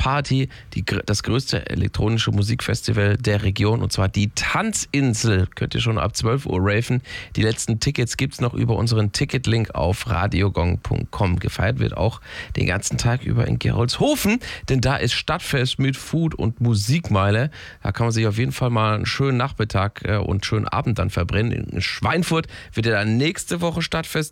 Party, das größte elektronische Musikfestival der Region, und zwar die Tanzinsel. Könnt ihr schon ab 12 Uhr raven. Die letzten Tickets gibt es noch über unseren Ticketlink auf radiogong.com. Gefeiert wird auch den ganzen Tag über in Gerolzhofen, denn da ist Stadtfest mit Food und Musikmeile. Da kann man sich auf jeden Fall mal einen schönen Nachmittag und schönen Abend dann verbrennen. In Schweinfurt wird ja dann nächste Woche Stadtfest.